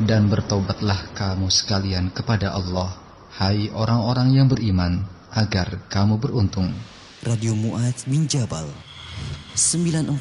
Dan bertaubatlah kamu sekalian kepada Allah, hai orang-orang yang beriman, agar kamu beruntung. Radio Mu'adz bin Jabal 94,6